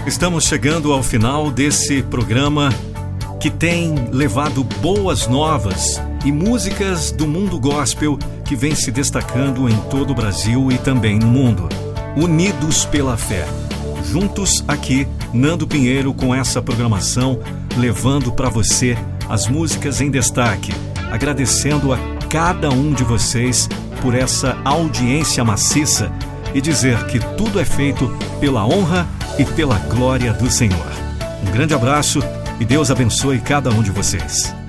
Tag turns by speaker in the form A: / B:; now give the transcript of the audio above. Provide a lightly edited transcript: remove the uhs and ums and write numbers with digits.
A: Estamos chegando ao final desse programa que tem levado boas novas e músicas do mundo gospel que vem se destacando em todo o Brasil e também no mundo. Unidos pela fé. Juntos aqui, Nando Pinheiro com essa programação, levando para você as músicas em destaque, agradecendo a cada um de vocês por essa audiência maciça e dizer que tudo é feito pela honra e pela glória do Senhor. Um grande abraço e Deus abençoe cada um de vocês.